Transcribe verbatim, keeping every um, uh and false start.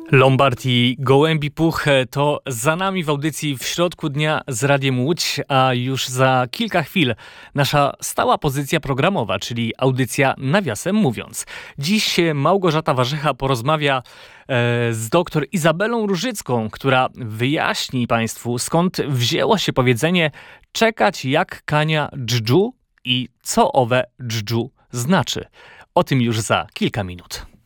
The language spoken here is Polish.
Lombard i Gołębi Puch to za nami w audycji W środku dnia z Radiem Łódź, a już za kilka chwil nasza stała pozycja programowa, czyli audycja Nawiasem Mówiąc. Dziś Małgorzata Warzecha porozmawia e, z doktor Izabelą Różycką, która wyjaśni Państwu, skąd wzięło się powiedzenie czekać jak kania dżdżu i co owe dżdżu znaczy. O tym już za kilka minut.